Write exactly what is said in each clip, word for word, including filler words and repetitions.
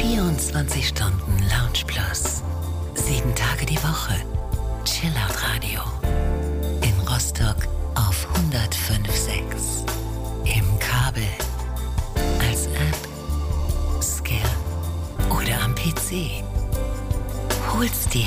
vierundzwanzig Stunden Lounge Plus. Sieben Tage die Woche. Chillout Radio. In Rostock auf hundertfünf Komma sechs. Im Kabel. Als App. Skill. Oder am P C. Hol's dir.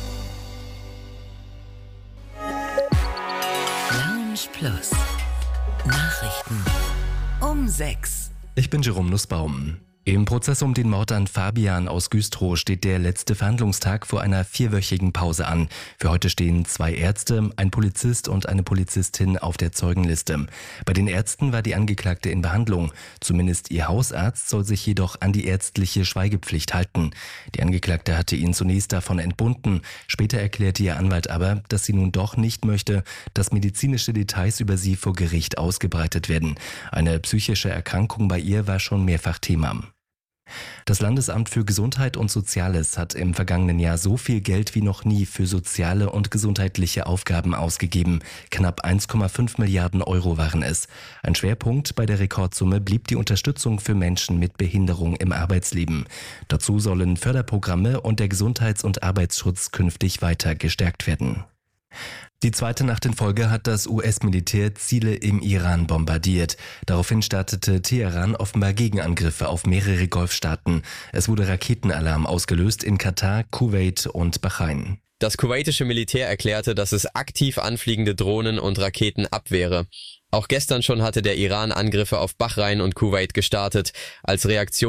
Lounge Plus. Nachrichten um sechs. Ich bin Jerome Nussbaum. Im Prozess um den Mord an Fabian aus Güstrow steht der letzte Verhandlungstag vor einer vierwöchigen Pause an. Für heute stehen zwei Ärzte, ein Polizist und eine Polizistin auf der Zeugenliste. Bei den Ärzten war die Angeklagte in Behandlung. Zumindest ihr Hausarzt soll sich jedoch an die ärztliche Schweigepflicht halten. Die Angeklagte hatte ihn zunächst davon entbunden. Später erklärte ihr Anwalt aber, dass sie nun doch nicht möchte, dass medizinische Details über sie vor Gericht ausgebreitet werden. Eine psychische Erkrankung bei ihr war schon mehrfach Thema. Das Landesamt für Gesundheit und Soziales hat im vergangenen Jahr so viel Geld wie noch nie für soziale und gesundheitliche Aufgaben ausgegeben. Knapp eins Komma fünf Milliarden Euro waren es. Ein Schwerpunkt bei der Rekordsumme blieb die Unterstützung für Menschen mit Behinderung im Arbeitsleben. Dazu sollen Förderprogramme und der Gesundheits- und Arbeitsschutz künftig weiter gestärkt werden. Die zweite Nacht in Folge hat das U S-Militär Ziele im Iran bombardiert. Daraufhin startete Teheran offenbar Gegenangriffe auf mehrere Golfstaaten. Es wurde Raketenalarm ausgelöst in Katar, Kuwait und Bahrain. Das kuwaitische Militär erklärte, dass es aktiv anfliegende Drohnen und Raketen abwehre. Auch gestern schon hatte der Iran Angriffe auf Bahrain und Kuwait gestartet. Als Reaktion